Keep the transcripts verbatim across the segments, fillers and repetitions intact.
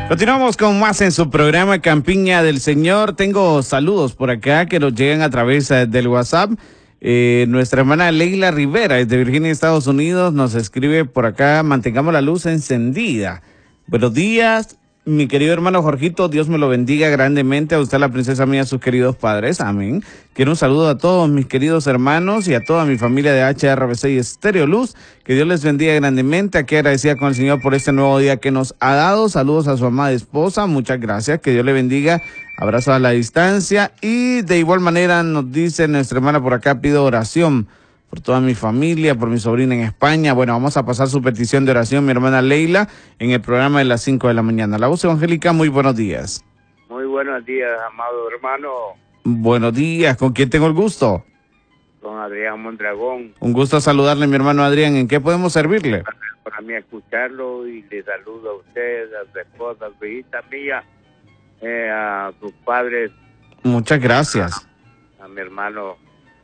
Continuamos con más en su programa Campiña del Señor. Tengo saludos por acá que nos llegan a través eh, del WhatsApp. Eh, nuestra hermana Leila Rivera, desde Virginia, Estados Unidos, nos escribe por acá: mantengamos la luz encendida. Buenos días, mi querido hermano Jorgito, Dios me lo bendiga grandemente, a usted, la princesa mía, a sus queridos padres, amén. Quiero un saludo a todos mis queridos hermanos y a toda mi familia de H R B C y Estéreo Luz, que Dios les bendiga grandemente. Aquí agradecida con el Señor por este nuevo día que nos ha dado. Saludos a su amada esposa, muchas gracias, que Dios le bendiga. Abrazo a la distancia. Y de igual manera nos dice nuestra hermana por acá: pido oración por toda mi familia, por mi sobrina en España. Bueno, vamos a pasar su petición de oración, mi hermana Leila, en el programa de las cinco de la mañana. La Voz Evangélica, muy buenos días. Muy buenos días, amado hermano. Buenos días, ¿con quién tengo el gusto? Con Adrián Mondragón. Un gusto saludarle, mi hermano Adrián. ¿En qué podemos servirle? Para, para mí escucharlo, y le saludo a usted, a su esposa, a su hijita mía, eh, a sus padres. Muchas gracias. A, a mi hermano,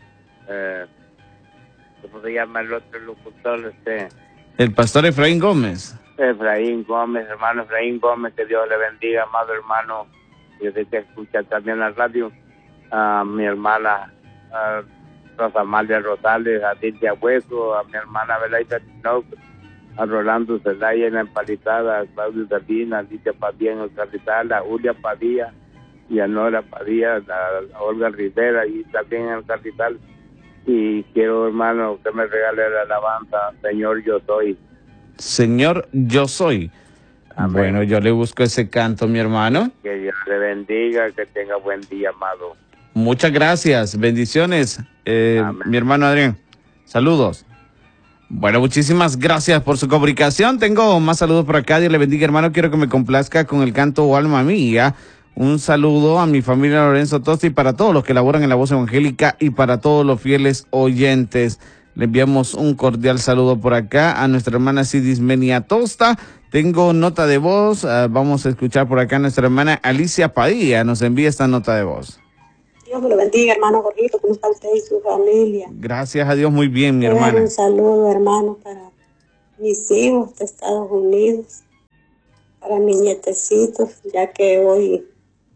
eh, ¿cómo se llama el otro locutor? Este, el pastor Efraín Gómez. Efraín Gómez, hermano Efraín Gómez, que Dios le bendiga, amado hermano. Yo sé que escucha también la radio. A mi hermana a Rosa Amalia Rosales, a Dilcia Hueso, a mi hermana Belaida Tinoc, a Rolando Zelaya en la Empalizada, a Claudio Sardina, a Lidia Padilla en el Carrizal, a Julia Padilla y a Nora Padilla, a, a Olga Rivera y también en el Carrizal. Y quiero, hermano, que me regale la alabanza: Señor, yo soy. Señor, yo soy. Amén. Bueno, yo le busco ese canto, mi hermano. Que Dios le bendiga, que tenga buen día, amado. Muchas gracias, bendiciones, eh, mi hermano Adrián. Saludos. Bueno, muchísimas gracias por su comunicación. Tengo más saludos por acá. Dios le bendiga, hermano. Quiero que me complazca con el canto "Oh, Alma Mía". Un saludo a mi familia Lorenzo Tosti, para todos los que laboran en la Voz Evangélica y para todos los fieles oyentes. Le enviamos un cordial saludo por acá a nuestra hermana Sidis Menia Tosta. Tengo nota de voz. Uh, vamos a escuchar por acá a nuestra hermana Alicia Padilla. Nos envía esta nota de voz. Dios me lo bendiga, hermano Jorgito. ¿Cómo está usted y su familia? Gracias a Dios, muy bien, mi hermana. Un saludo, hermano, para mis hijos de Estados Unidos, para mis nietecitos, ya que hoy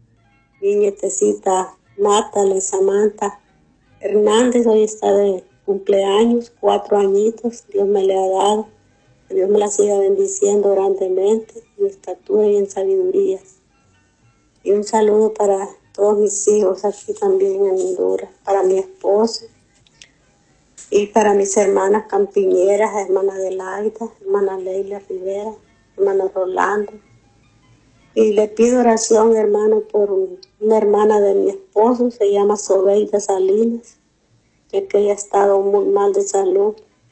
mi nietecita Natalie Samantha Hernández hoy está de cumpleaños, cuatro añitos. Dios me le ha dado. Que Dios me la siga bendiciendo grandemente en estatura y en sabiduría. Y un saludo para todos mis hijos aquí también en Honduras, para mi esposo y para mis hermanas campiñeras, hermana Adelaida, hermana Leila Rivera, hermano Rolando. Y le pido oración, hermano, por una hermana de mi esposo, se llama Sobeida Salinas, ya que ella ha estado muy mal de salud.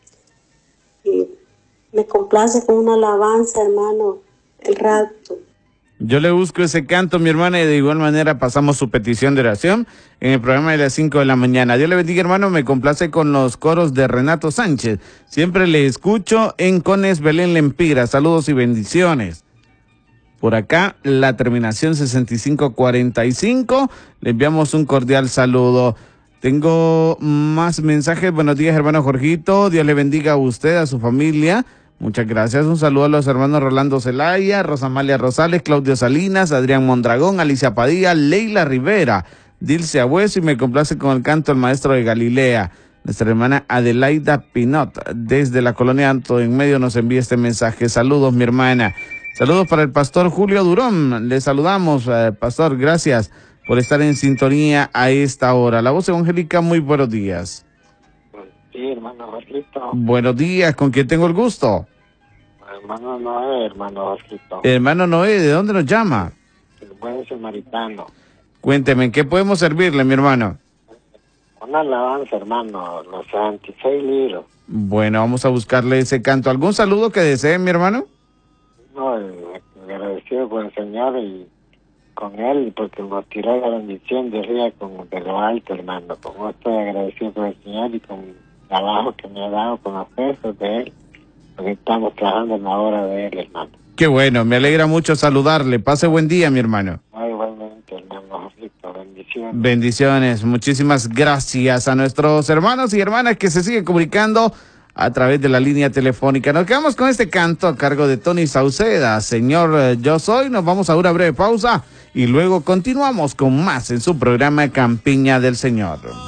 Y me complace con una alabanza, hermano, el rapto. Yo le busco ese canto, mi hermana, y de igual manera pasamos su petición de oración en el programa de las cinco de la mañana. Dios le bendiga, hermano. Me complace con los coros de Renato Sánchez. Siempre le escucho en Cones Belén Lempira. Saludos y bendiciones. Por acá, la terminación sesenta y cinco cuarenta y cinco. Le enviamos un cordial saludo. Tengo más mensajes. Buenos días, hermano Jorgito. Dios le bendiga a usted, a su familia. Muchas gracias. Un saludo a los hermanos Rolando Zelaya, Rosa Amalia Rosales, Claudio Salinas, Adrián Mondragón, Alicia Padilla, Leila Rivera, Dilcia Hueso, y me complace con el canto El Maestro de Galilea. Nuestra hermana Adelaida Pinot, desde la colonia Anto en Medio, nos envía este mensaje. Saludos, mi hermana. Saludos para el pastor Julio Durón. Le saludamos, eh, pastor. Gracias por estar en sintonía a esta hora. La Voz Evangélica, muy buenos días. Sí, hermano Jorgito. Buenos días, ¿con quién tengo el gusto? Hermano Noé, hermano Jorgito. Hermano Noé, ¿de dónde nos llama? El buen samaritano. Cuénteme, ¿en qué podemos servirle, mi hermano? Una alabanza, hermano, los veintiséis libros. Bueno, vamos a buscarle ese canto. ¿Algún saludo que desee, mi hermano? No, agradecido con el Señor y con Él, porque nos tiró la bendición de arriba con, de lo alto, hermano. Como estoy agradecido con el Señor y con el trabajo que me ha dado, con los besos de Él, porque estamos trabajando en la obra de Él, hermano. Qué bueno, me alegra mucho saludarle. Pase buen día, mi hermano. Ah, igualmente, hermano Jorgito, bendiciones. Bendiciones, muchísimas gracias a nuestros hermanos y hermanas que se siguen comunicando a través de la línea telefónica. Nos quedamos con este canto a cargo de Tony Sauceda, Señor eh, Yo Soy. Nos vamos a una breve pausa y luego continuamos con más en su programa Campiña del Señor.